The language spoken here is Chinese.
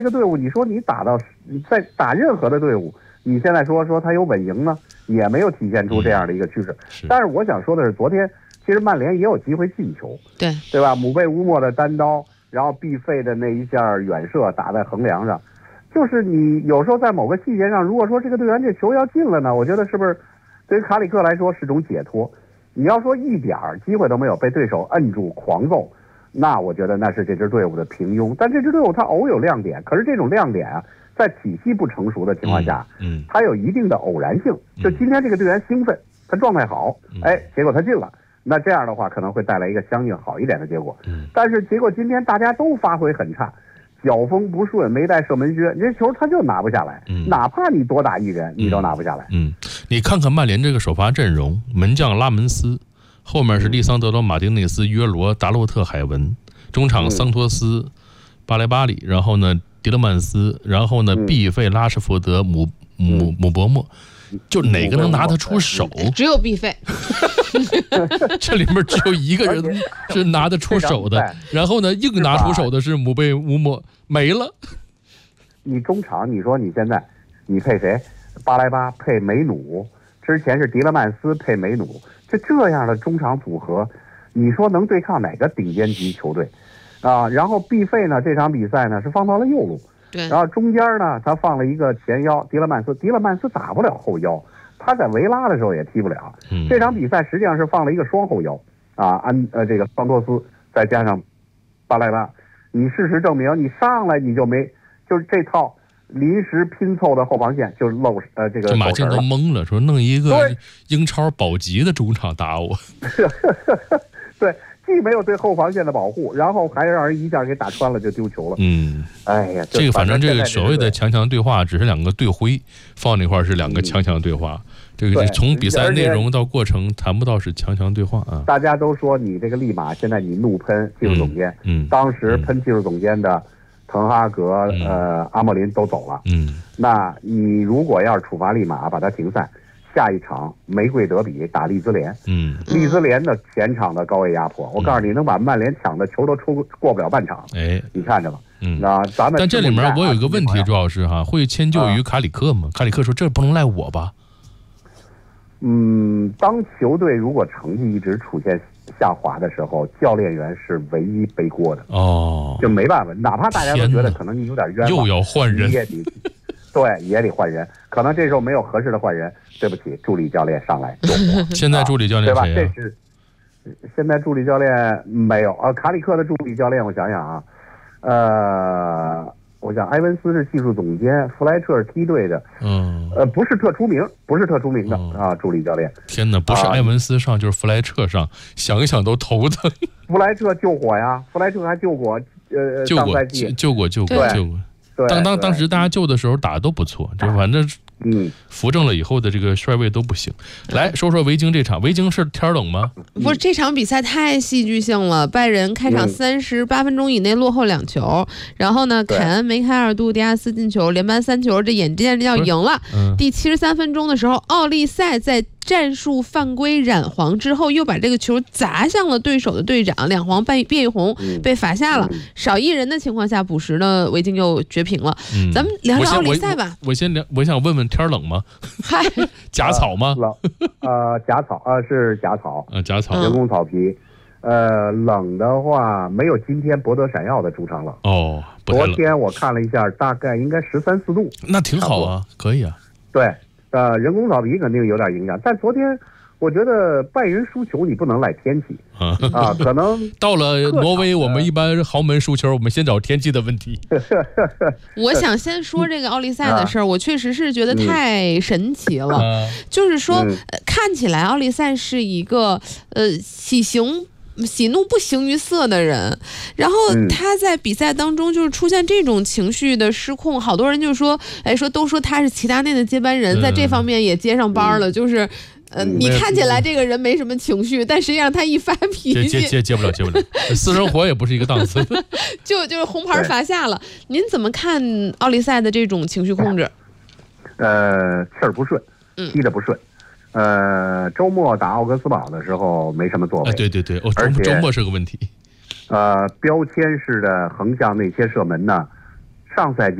这个队伍，你说你在打任何的队伍，你现在说他有稳赢呢，也没有体现出这样的一个趋势。但是我想说的是，昨天其实曼联也有机会进球，对吧？姆贝乌莫的单刀，然后毕费的那一下远射打在横梁上，就是你有时候在某个细节上，如果说这个队员这球要进了呢，我觉得是不是对于卡里克来说是种解脱？你要说一点机会都没有，被对手摁住狂揍，那我觉得那是这支队伍的平庸。但这支队伍它偶有亮点，可是这种亮点啊，在体系不成熟的情况下，它有一定的偶然性。就今天这个队员兴奋，他状态好，结果他进了，那这样的话可能会带来一个相应好一点的结果。但是结果今天大家都发挥很差，脚风不顺，没带射门靴，这球他就拿不下来。哪怕你多打一人，你都拿不下来。 你看看曼联这个首发阵容，门将拉门斯，后面是利桑德罗、马丁内斯、约罗、达洛特、海文，中场桑托斯、巴莱巴里，然后呢迪勒曼斯，然后呢毕费、拉什福德、姆伯默，就哪个能拿得出手？ 只有毕费。 这里面只有一个人是拿得出手的，然后呢硬拿出手的是姆贝乌莫，没了。 你中场，你说你现在你配谁？巴莱巴配梅努，之前是迪勒曼斯配梅努，这样的中场组合，你说能对抗哪个顶尖级球队啊？然后毕费呢，这场比赛呢是放到了右路，然后中间呢他放了一个前腰迪勒曼斯打不了后腰，他在维拉的时候也踢不了。这场比赛实际上是放了一个双后腰啊，这个桑托斯再加上巴莱巴，你事实证明你上来你就没，就是这套临时拼凑的后防线就这个马竞都懵了，说弄一个英超保级的中场打我。 对，既没有对后防线的保护，然后还让人一下给打穿了，就丢球了。哎呀， 这个反正这个所谓的强强对话，只是两个队徽放那块是两个强强对话。这个从比赛内容到过程谈不到是强强对话啊。 大家都说你这个利马现在你怒喷技术总监，当时喷技术总监的滕哈格、阿莫林都走了，那你如果要是处罚利马，把他停赛，下一场玫瑰德比打利兹联，利兹联的前场的高位压迫，我告诉你，能把曼联抢的球都过不了半场，你看着吧。那咱们但这里面我有一个问题，朱老师哈，会迁就于卡里克吗？卡里克说这不能赖我吧？ 当球队如果成绩一直处现下滑的时候，教练员是唯一背锅的就没办法，哪怕大家都觉得可能你有点冤枉， 又要换人， 也得换人，可能这时候没有合适的换人，对不起，助理教练上来现在助理教练谁对吧？这是现在助理教练没有卡里克的助理教练，我想想啊，我想埃文斯是技术总监，弗莱彻是梯队的，不是特出名的助理教练。 天哪，不是埃文斯上就是弗莱彻上，想一想都头疼。 弗莱彻救火呀，弗莱彻还救过， 救过。当时大家救的时候打的都不错，就反正扶正了以后的这个帅位都不行。来说说维京这场，维京是天冷吗？ 不是，这场比赛太戏剧性了。拜仁开场38分钟以内落后2球，然后呢，凯恩、梅开2度，迪亚斯进球，连扳3球，这眼见着要赢了。第73分钟的时候，奥利塞在战术犯规染黄之后，又把这个球砸向了对手的队长，两黄变一红，被罚下了。少一人的情况下补时呢，维京又绝平了。咱们聊聊奥利塞吧。 我想问问，天冷吗？ 嗨， 假草吗？ 假草是假草， 假草， 人工草皮。冷的话没有今天博德闪耀的主场冷。昨天我看了一下，大概应该13、14度， 那挺好啊，可以啊。 对。人工草皮肯定有点影响，但昨天我觉得拜仁输球你不能赖天气可能到了挪威，我们一般豪门输球，我们先找天气的问题。 我想先说这个奥利塞的事儿，我确实是觉得太神奇了。就是说，看起来奥利塞是一个喜怒不形于色的人，然后他在比赛当中就是出现这种情绪的失控，好多人就说，都说他是齐达内的接班人，在这方面也接上班了，就是你看起来这个人没什么情绪，但实际上他一发脾气接不了，私生活也不是一个档次， 就是红牌罚下了。您怎么看奥利塞的这种情绪控制？ 气儿不顺，踢得不顺。周末打奥格斯堡的时候没什么作为， 对，周末是个问题。 标签式的横向内切射门呢， 上赛季